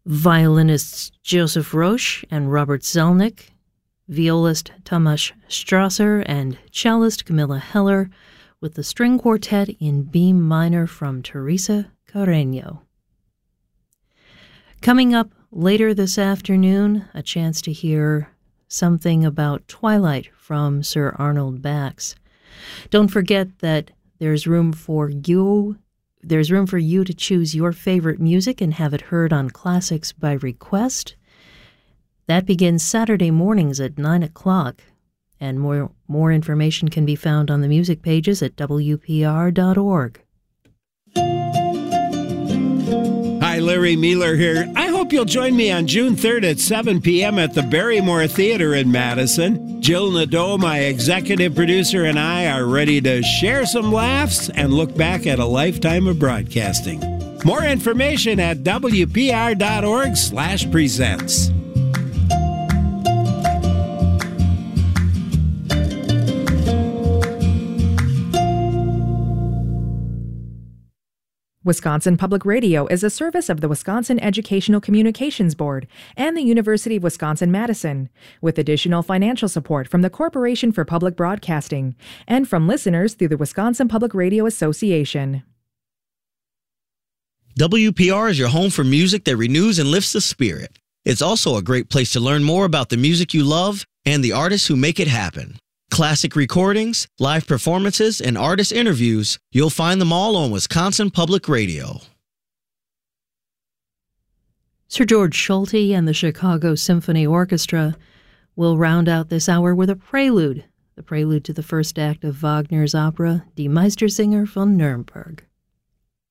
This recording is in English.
Violinists Joseph Roche and Robert Zelnick, violist Tomasz Strasser, and cellist Camilla Heller, with the string quartet in B minor from Teresa Carreño. Coming up later this afternoon, a chance to hear something about Twilight from Sir Arnold Bax. Don't forget that there's room for you to choose your favorite music and have it heard on Classics by Request. That begins Saturday mornings at 9 o'clock, and more information can be found on the music pages at WPR.org. Hi, Larry Mueller here. I hope you'll join me on June 3rd at 7 p.m. at the Barrymore Theater in Madison. Jill Nadeau, my executive producer, and I are ready to share some laughs and look back at a lifetime of broadcasting. More information at WPR.org/presents. Wisconsin Public Radio is a service of the Wisconsin Educational Communications Board and the University of Wisconsin-Madison, with additional financial support from the Corporation for Public Broadcasting and from listeners through the Wisconsin Public Radio Association. WPR is your home for music that renews and lifts the spirit. It's also a great place to learn more about the music you love and the artists who make it happen. Classic recordings, live performances, and artist interviews, you'll find them all on Wisconsin Public Radio. Sir George Solti and the Chicago Symphony Orchestra will round out this hour with a prelude, the prelude to the first act of Wagner's opera Die Meistersinger von Nürnberg.